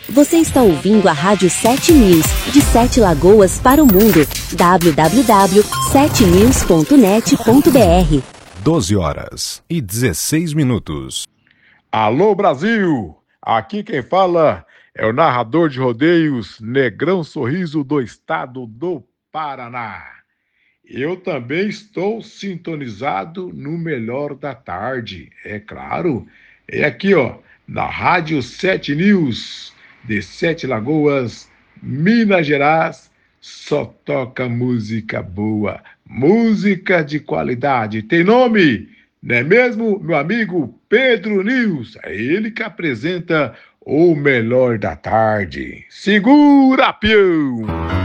Você está ouvindo a Rádio 7 News, de 7 Lagoas para o mundo. www.7news.net.br 12h16. Alô, Brasil! Aqui quem fala é o narrador de rodeios Negrão Sorriso do estado do Paraná. Eu também estou sintonizado no Melhor da Tarde, é claro. É aqui, ó, na Rádio 7 News, de 7 Lagoas, Minas Gerais, só toca música boa, música de qualidade. Tem nome, não é mesmo, meu amigo Pedro News? É ele que apresenta o Melhor da Tarde. Segura, peão!